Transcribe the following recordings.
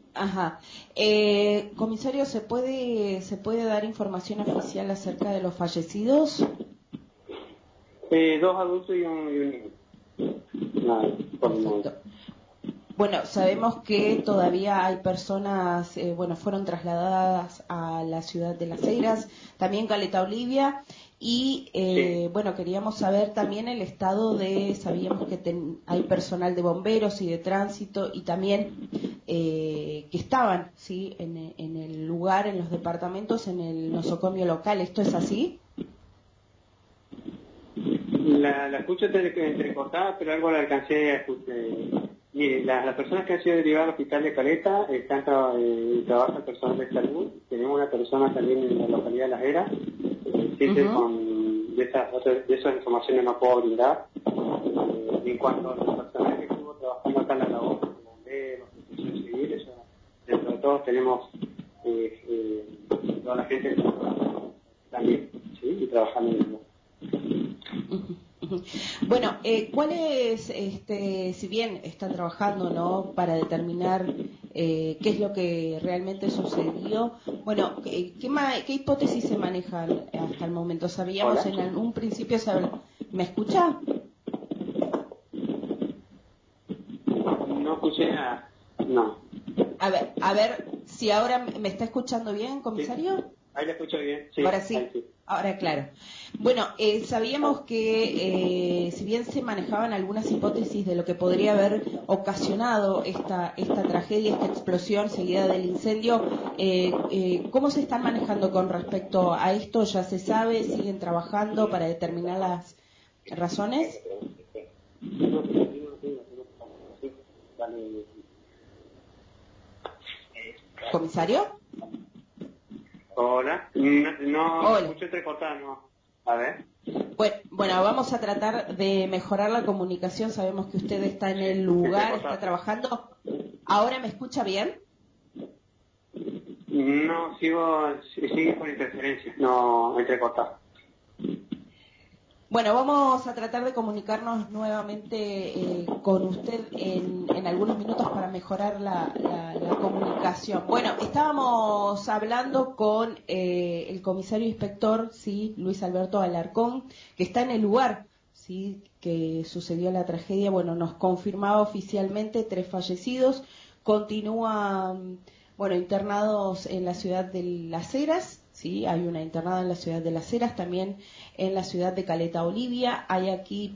Ajá. Comisario, ¿se puede dar información oficial acerca de los fallecidos? Dos adultos y un niño. Nada, por el momento. Perfecto. Bueno, sabemos que todavía hay personas, fueron trasladadas a la ciudad de Las Heras, también Caleta Olivia, y Sí. queríamos saber también el estado sabíamos que hay personal de bomberos y de tránsito, y también que estaban, ¿sí?, en el lugar, en los departamentos, en el nosocomio local. ¿Esto es así? La escucho entrecortada, pero algo la alcancé a escuchar. Mire, las personas que han sido derivadas al hospital de Caleta trabajan personal de salud. Tenemos una persona también en la localidad de Las Heras. Siempre de esas informaciones no puedo brindar. En cuanto a los personal que estuvo trabajando acá en la labor, como bomberos, protección civil, eso, dentro de todos tenemos toda la gente que está trabajando también, ¿sí? Y trabajando en el lugar. Ujú, ujú. Bueno, ¿cuál es, si bien están trabajando, ¿no?, para determinar qué es lo que realmente sucedió? Bueno, ¿qué hipótesis se manejan hasta el momento? Sabíamos Hola. en un principio, ¿me escucha? No escuché nada. No. A ver si ahora me está escuchando bien, Sí. comisario. Ahí la escucho bien. Sí, Ahora ahí sí, sí. ahora claro. Bueno, sabíamos que si bien se manejaban algunas hipótesis de lo que podría haber ocasionado esta tragedia, esta explosión seguida del incendio, ¿cómo se están manejando con respecto a esto? ¿Ya se sabe? ¿Siguen trabajando para determinar las razones? ¿Comisario? Hola. No Hola. escucho entrecortada, no. A ver. Bueno, vamos a tratar de mejorar la comunicación. Sabemos que usted está en el lugar, está Entrecortada. trabajando. ¿Ahora me escucha bien? No, sigue con interferencias. No, entrecortada. Bueno, vamos a tratar de comunicarnos nuevamente con usted en algunos minutos para mejorar la comunicación. Bueno, estábamos hablando con el comisario inspector, sí, Luis Alberto Alarcón, que está en el lugar, sí, que sucedió la tragedia. Bueno, nos confirmaba oficialmente 3 fallecidos. Continúan, internados en la ciudad de Las Heras, sí, hay una internada en la ciudad de Las Heras, también en la ciudad de Caleta Olivia. Hay aquí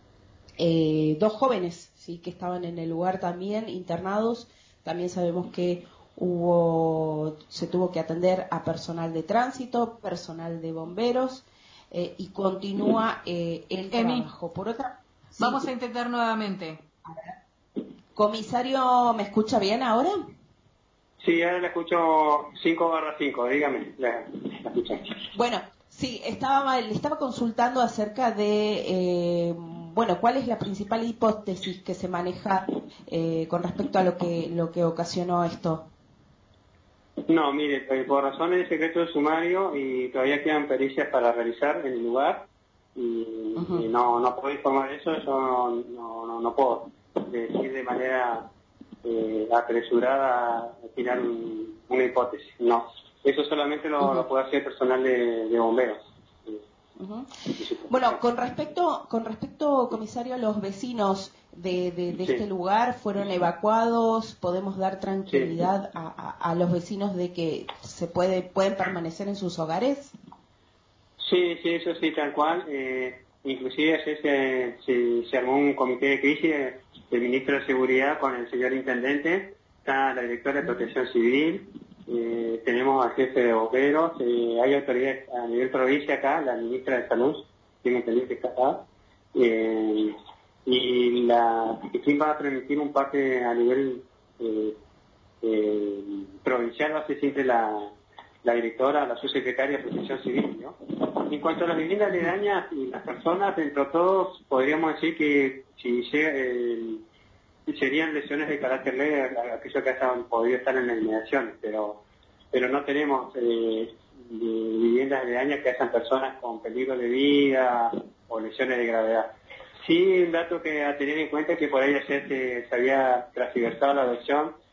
2 jóvenes, sí, que estaban en el lugar también internados. También sabemos que se tuvo que atender a personal de tránsito, personal de bomberos, y continúa el Emi, trabajo. Por otra, sí, vamos a intentar nuevamente. comisario, ¿me escucha bien ahora? Sí, ahora la escucho 5/5, dígame. La escuché. Bueno, sí, le estaba consultando acerca de, cuál es la principal hipótesis que se maneja con respecto a lo que ocasionó esto. No, mire, por razones de secreto de sumario y todavía quedan pericias para realizar en el lugar y no puedo informar de eso, no puedo decir de manera apresurada tirar una hipótesis, no. Eso solamente lo puede hacer el personal de bomberos. Ujú. Bueno, con respecto, comisario, a los vecinos de Sí, este lugar, ¿fueron evacuados? ¿Podemos dar sí. tranquilidad a los vecinos de que pueden permanecer en sus hogares? Sí, sí, eso sí, tal cual. Inclusive ayer se armó un comité de crisis del ministro de Seguridad con el señor intendente, está la directora de Protección Civil, tenemos al jefe de bomberos, hay autoridades a nivel provincia acá, la ministra de Salud, tiene entendido que está acá, y quien va a permitir un parte a nivel provincial, va a ser siempre la directora, la subsecretaria de Protección Civil, ¿no? En cuanto a las viviendas aledañas y las personas, dentro de todos, podríamos decir que si serían lesiones de carácter leve, aquello que hayan podido estar en las inmediaciones, pero no tenemos viviendas aledañas que hayan personas con peligro de vida o lesiones de gravedad. Sí, un dato que a tener en cuenta es que por ahí ayer se había transversado la versión